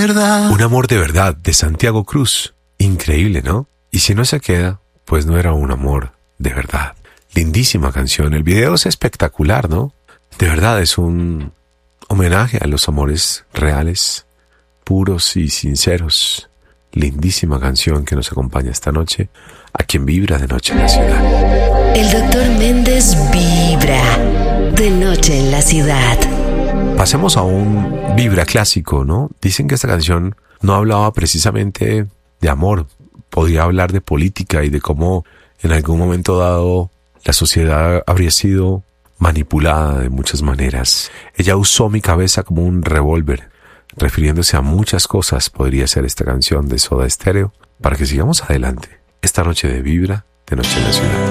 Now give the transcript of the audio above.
verdad. Un amor de verdad, de Santiago Cruz. Increíble, ¿no? Y si no se queda, pues no era un amor de verdad. Lindísima canción. El video es espectacular, ¿no? De verdad, es un homenaje a los amores reales, puros y sinceros. Lindísima canción que nos acompaña esta noche aquí en Vibra de Noche en la Ciudad. El Dr. Méndez vibra de noche en la ciudad. Pasemos a un Vibra clásico, ¿no? Dicen que esta canción no hablaba precisamente de amor. Podría hablar de política y de cómo en algún momento dado la sociedad habría sido manipulada de muchas maneras. Ella usó mi cabeza como un revólver. Refiriéndose a muchas cosas, podría ser esta canción de Soda Stereo, para que sigamos adelante esta noche de Vibra de Noche en la Ciudad.